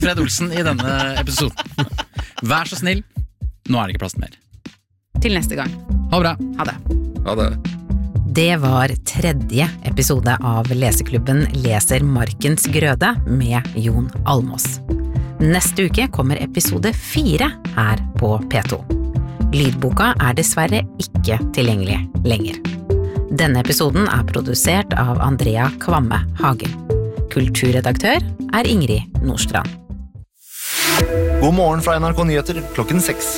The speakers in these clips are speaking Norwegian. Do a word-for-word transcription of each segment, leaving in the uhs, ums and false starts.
Fred Olsen i denne episoden. Vær så snill, nå er det ikke plass mer. Til neste gang. Ha det bra. Ha det. Ha det. Det var tredje episode av Leseklubben Leser Markens Grøde med Jon Almås. Neste uke kommer episode fire her på P to. Lydboka er dessverre ikke tilgjengelig lenger. Denne episoden er produsert av Andrea Kvamme Hagen. Kulturredaktør er Ingrid Nordstrand. God morgen fra N R K Nyheter klokken seks.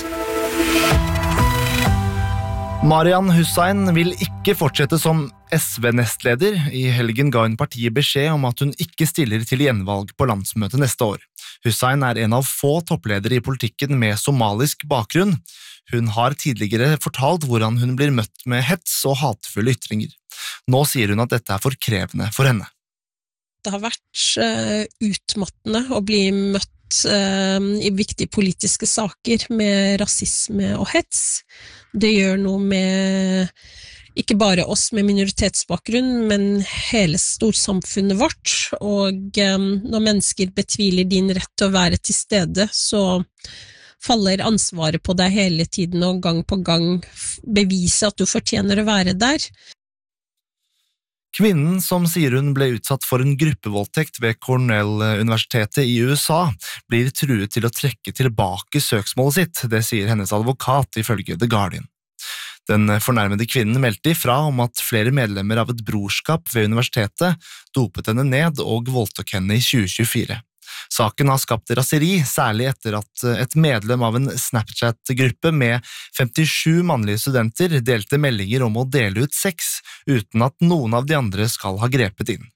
Marian Hussein vil ikke fortsette som S V-nestleder. I helgen ga hun partiet beskjed om at hun ikke stiller til gjenvalg på landsmøtet neste år. Hussein er en av få toppledere i politikken med somalisk bakgrunn. Hun har tidligere fortalt hvordan hun blir møtt med hets og hatefulle ytringer. Nå sier hun at dette er for krevende for henne. Det har vært uh, utmattende å bli møtt i viktige politiske saker med rasisme og hets. Det gjør noe med ikke bare oss med minoritetsbakgrunn, men hele storsamfunnet vårt. Og um, når mennesker betviler din rett til å være til stede, så faller ansvaret på deg hele tiden og gang på gang bevise at du fortjener å være der. Kvinnen som sier hun ble utsatt for en gruppevoldtekt ved Cornell-universitetet i U S A, blir truet til å trekke tilbake søksmålet sitt, det sier hennes advokat ifølge The Guardian. Den fornærmede kvinnen meldte ifra om at flere medlemmer av et brorskap ved universitetet dopet henne ned og voldtok henne i tjue tjuefire. Saken har skapt raseri, særlig etter at et medlem av en Snapchat-gruppe med femtisju mannlige studenter delte meldinger om å dele ut sex, uten at noen av de andre skal ha grepet inn.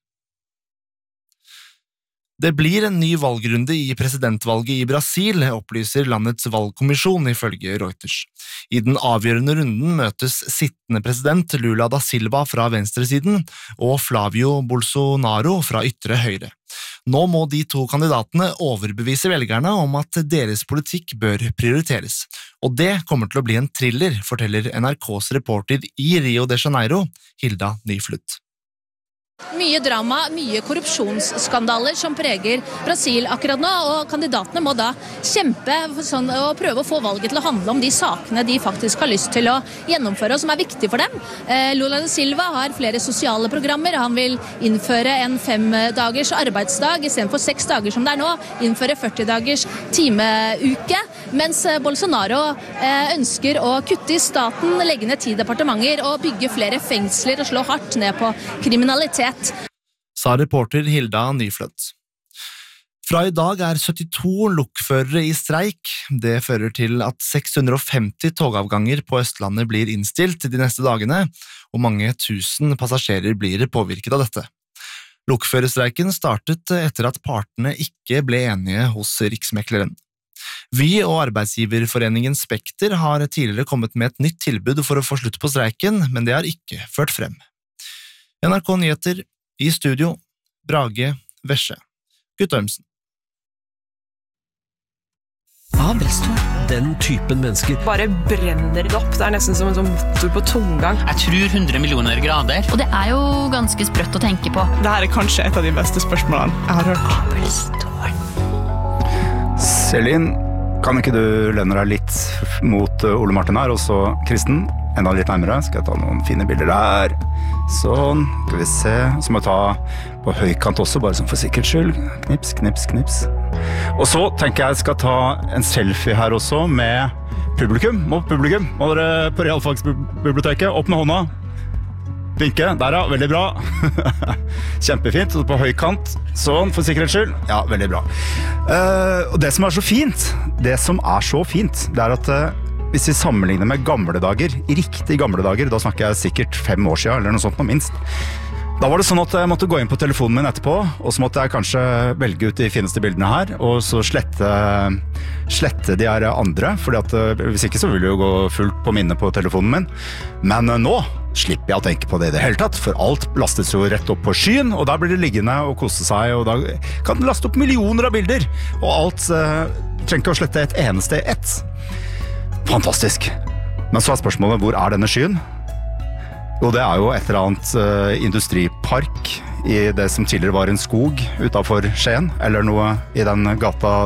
Det blir en ny valgrunde i presidentvalget i Brasil, opplyser landets valgkommisjon ifølge Reuters. I den avgjørende runden møtes sittende president Lula da Silva fra venstresiden og Flavio Bolsonaro fra ytre høyre. Nå må de to kandidatene overbevise velgerne om at deres politikk bør prioriteres. Og det kommer til å bli en thriller, forteller N R K's reporter i Rio de Janeiro, Hilda Nyflutt. Mye drama, mye korrupsjonsskandaler som preger Brasil akkurat nå, og kandidatene må da kjempe sånn, og prøve å få valget til å handle om de sakene de faktisk har lyst til å gjennomføre, og som er viktige for dem. Eh, Lula da Silva har flere sosiale programmer. Han vil innføre en fem dagers arbeidsdag i stedet for seks dager som det er nå, innføre førti dagers timeuke, mens Bolsonaro eh, ønsker å kutte i staten, legge ned ti departementer og bygge flere fengsler og slå hardt ned på kriminalitet. Sa reporter Hilda Nyflutt. Fra i dag er syttito lokførere i streik. Det fører til at seks hundre og femti togavganger på Østlandet blir innstilt de neste dagene, og mange tusen passasjerer blir påvirket av dette. Lokførerstreiken startet etter at partene ikke ble enige hos Riksmekleren. Vi og arbeidsgiverforeningen Spekter har tidligere kommet med et nytt tilbud for å få slutt på streiken, men det har ikke ført frem. N R K Nyheter, i studio, Brage Vesje, Guttormsen. Abrestol. Den typen mennesker. Bare brenner det opp, det er nesten som en sånn motor på tomgang. Jeg tror hundre millioner grader. Og det er jo ganske sprøtt å tenke på. Dette er kanskje et av de beste spørsmålene jeg har hørt. Abrestol. Selin, kan ikke du lene deg litt mot Ole Martin her, og så Kristen? Enda litt nærmere, skal jeg ta noen fine bilder der. Sånn, skal vi se. Så må jeg ta på høykant også, bare som for sikkerhets skyld. Knips, knips, knips. Og så tenker jeg jeg skal ta en selfie her også med publikum. Må publikum, må dere på Realfagsbiblioteket. Opp med hånda. Vinke, der ja, veldig bra. Kjempefint, og på høykant. Sånn, for sikkerhets skyld. Ja, veldig bra. Uh, og det som er så fint, det som er så fint, det er at uh, hvis vi sammenligner med gamle dager, riktig gamle dager, da snakker jeg sikkert fem år siden, eller noe sånt noe minst. Da var det sånn at jeg måtte gå inn på telefonen min etterpå, og så måtte jeg kanskje velge ut de fineste bildene her, og så slette, slette de her andre, fordi at hvis ikke så vil det jo gå fullt på minnet på telefonen min. Men nå slipper jeg å tenke på det i det hele tatt, for alt lastes jo rett opp på skyen, og der blir det liggende og kose seg, og da kan det laste opp millioner av bilder, og alt uh, trenger ikke å slette et eneste ett. Fantastisk. Men så er spørsmålet, hvor er denne skyen? Jo, det er jo et eller annet uh, industripark i det som tidligere var en skog utenfor Skien, eller noe i den gata